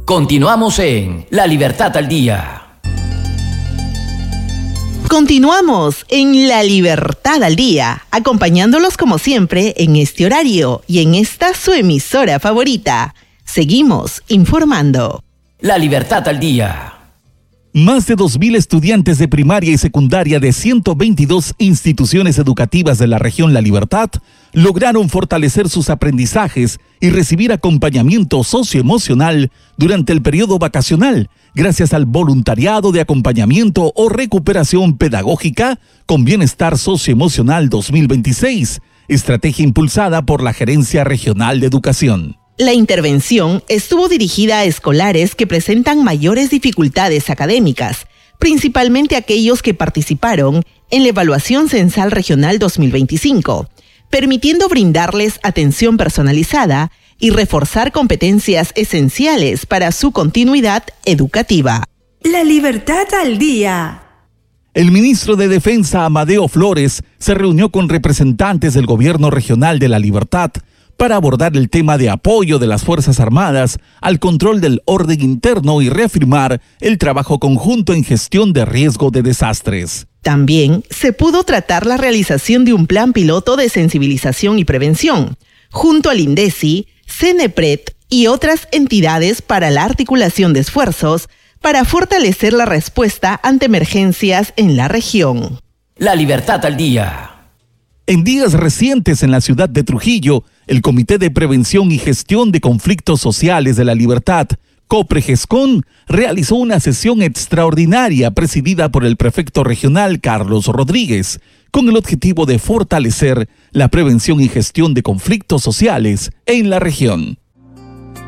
Continuamos en La Libertad al Día. Continuamos en La Libertad al Día, acompañándolos como siempre en este horario y en esta su emisora favorita. Seguimos informando. La Libertad al Día. Más de 2.000 estudiantes de primaria y secundaria de 122 instituciones educativas de la región La Libertad lograron fortalecer sus aprendizajes y recibir acompañamiento socioemocional durante el periodo vacacional, gracias al voluntariado de acompañamiento o recuperación pedagógica con bienestar socioemocional 2026, estrategia impulsada por la Gerencia Regional de Educación. La intervención estuvo dirigida a escolares que presentan mayores dificultades académicas, principalmente aquellos que participaron en la Evaluación Censal Regional 2025, permitiendo brindarles atención personalizada y reforzar competencias esenciales para su continuidad educativa. La Libertad al Día. El ministro de Defensa, Amadeo Flores, se reunió con representantes del Gobierno Regional de La Libertad para abordar el tema de apoyo de las Fuerzas Armadas al control del orden interno y reafirmar el trabajo conjunto en gestión de riesgo de desastres. También se pudo tratar la realización de un plan piloto de sensibilización y prevención, junto al INDECI, CENEPRED y otras entidades para la articulación de esfuerzos para fortalecer la respuesta ante emergencias en la región. La Libertad al Día. En días recientes en la ciudad de Trujillo, el Comité de Prevención y Gestión de Conflictos Sociales de La Libertad, COPRE-GESCON, realizó una sesión extraordinaria presidida por el prefecto regional Carlos Rodríguez, con el objetivo de fortalecer la prevención y gestión de conflictos sociales en la región.